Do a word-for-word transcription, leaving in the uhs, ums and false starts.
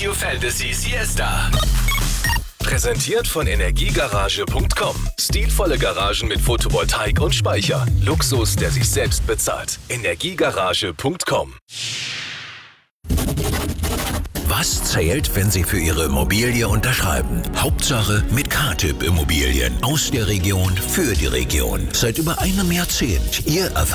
Radio Fantasy Siesta. Präsentiert von Energiegarage punkt com. Stilvolle Garagen mit Photovoltaik und Speicher. Luxus, der sich selbst bezahlt. Energiegarage punkt com. Was zählt, wenn Sie für Ihre Immobilie unterschreiben? Hauptsache mit K-Tipp Immobilien. Aus der Region für die Region. Seit über einem Jahrzehnt Ihr